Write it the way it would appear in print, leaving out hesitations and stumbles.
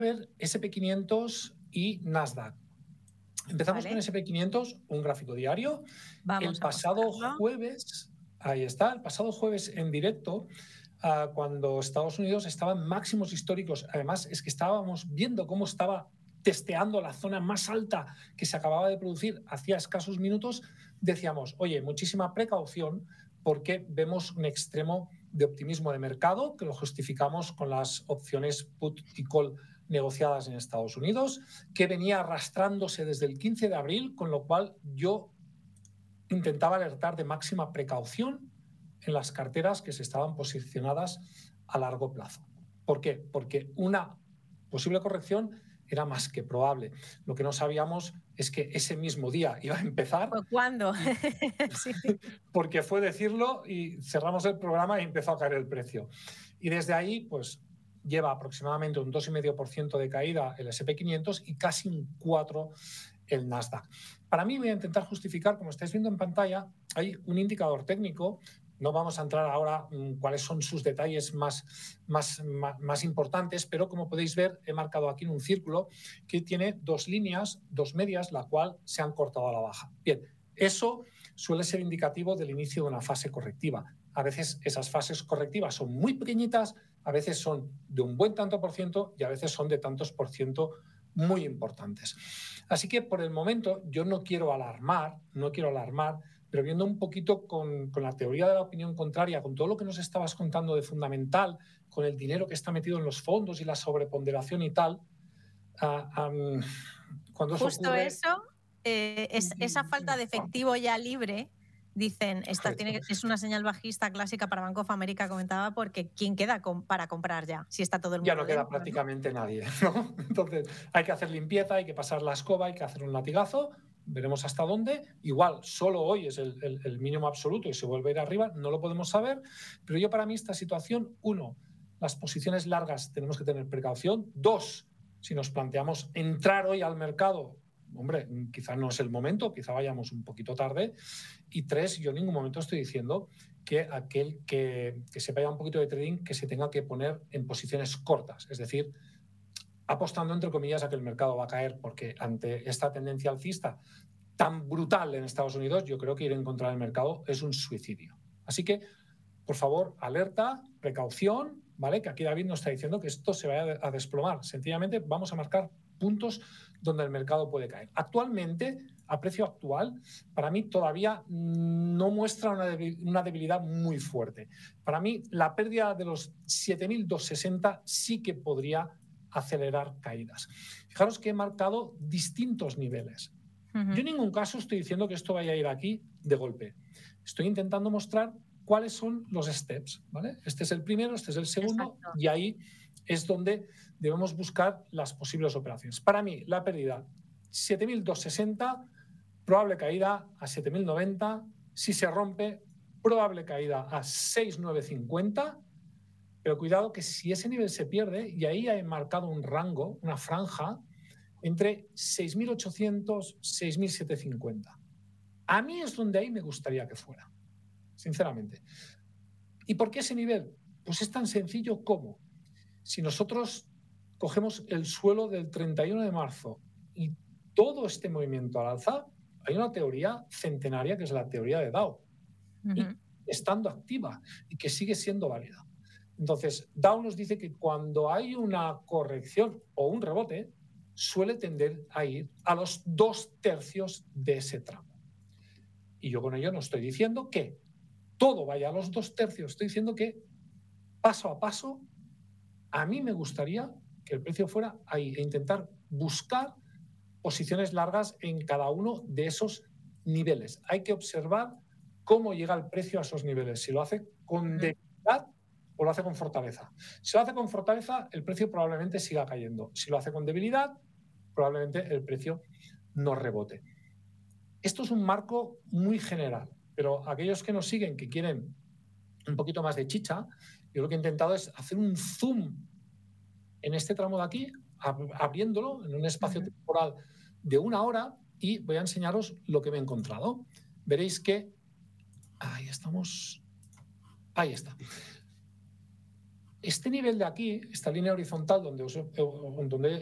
ver SP500 y Nasdaq. Empezamos con SP500, un gráfico diario. El pasado jueves, ahí está, el pasado jueves en directo, cuando Estados Unidos estaba en máximos históricos, además es que estábamos viendo cómo estaba testeando la zona más alta que se acababa de producir hacía escasos minutos, decíamos, oye, muchísima precaución porque vemos un extremo de optimismo de mercado que lo justificamos con las opciones put y call negociadas en Estados Unidos, que venía arrastrándose desde el 15 de abril, con lo cual yo intentaba alertar de máxima precaución en las carteras que se estaban posicionadas a largo plazo. ¿Por qué? Porque una posible corrección era más que probable. Lo que no sabíamos es que ese mismo día iba a empezar. ¿Cuándo? Sí. Porque fue decirlo y cerramos el programa y empezó a caer el precio. Y desde ahí, pues, lleva aproximadamente un 2,5% de caída el SP500 y casi un 4% el Nasdaq. Para mí, voy a intentar justificar, como estáis viendo en pantalla, hay un indicador técnico. No vamos a entrar ahora en cuáles son sus detalles más importantes, pero como podéis ver, he marcado aquí en un círculo que tiene dos líneas, dos medias, la cual se han cortado a la baja. Bien, eso suele ser indicativo del inicio de una fase correctiva. A veces esas fases correctivas son muy pequeñitas, a veces son de un buen tanto por ciento y a veces son de tantos por ciento muy importantes. Así que por el momento yo no quiero alarmar, pero viendo un poquito con la teoría de la opinión contraria, con todo lo que nos estabas contando de fundamental, con el dinero que está metido en los fondos y la sobreponderación y tal, cuando eso justo ocurre... eso, esa falta de efectivo ya libre, dicen, es una señal bajista clásica para Bank of America, comentaba, porque ¿quién queda para comprar ya? Si está todo el mundo ya no queda dentro, prácticamente nadie, ¿no? Entonces hay que hacer limpieza, hay que pasar la escoba, hay que hacer un latigazo, veremos hasta dónde. Igual solo hoy es el mínimo absoluto y se vuelve a ir arriba, no lo podemos saber, pero yo para mí esta situación, uno, las posiciones largas tenemos que tener precaución. Dos, si nos planteamos entrar hoy al mercado, hombre, quizá no es el momento, quizá vayamos un poquito tarde. Y tres, yo en ningún momento estoy diciendo que aquel que sepa ya un poquito de trading que se tenga que poner en posiciones cortas, es decir, apostando entre comillas a que el mercado va a caer, porque ante esta tendencia alcista tan brutal en Estados Unidos, yo creo que ir en contra del mercado es un suicidio. Así que, por favor, alerta, precaución, ¿vale? Que aquí David nos está diciendo que esto se vaya a desplomar. Sencillamente vamos a marcar puntos donde el mercado puede caer. Actualmente, a precio actual, para mí todavía no muestra una debilidad muy fuerte. Para mí, la pérdida de los 7.260 sí que podría acelerar caídas. Fijaros que he marcado distintos niveles. Yo en ningún caso estoy diciendo que esto vaya a ir aquí de golpe. Estoy intentando mostrar cuáles son los steps, ¿vale? Este es el primero, este es el segundo. Exacto. Y ahí es donde debemos buscar las posibles operaciones. Para mí, la pérdida 7.260, probable caída a 7.090. Si se rompe, probable caída a 6.950. Pero cuidado que si ese nivel se pierde, y ahí he marcado un rango, una franja, entre 6.800 y 6.750. A mí es donde ahí me gustaría que fuera, sinceramente. ¿Y por qué ese nivel? Pues es tan sencillo como si nosotros cogemos el suelo del 31 de marzo y todo este movimiento al alza, hay una teoría centenaria que es la teoría de Dow, y estando activa y que sigue siendo válida. Entonces, Dow nos dice que cuando hay una corrección o un rebote, suele tender a ir a los 2/3 de ese tramo. Y yo con ello no estoy diciendo que todo vaya a los 2/3, estoy diciendo que paso a paso, a mí me gustaría que el precio fuera ahí e intentar buscar posiciones largas en cada uno de esos niveles. Hay que observar cómo llega el precio a esos niveles, si lo hace con debilidad o lo hace con fortaleza. Si lo hace con fortaleza, el precio probablemente siga cayendo. Si lo hace con debilidad, probablemente el precio no rebote. Esto es un marco muy general, pero aquellos que nos siguen, que quieren un poquito más de chicha, yo lo que he intentado es hacer un zoom en este tramo de aquí, abriéndolo en un espacio temporal de 1 hora, y voy a enseñaros lo que me he encontrado. Veréis que... Ahí estamos. Ahí está. este nivel de aquí, esta línea horizontal donde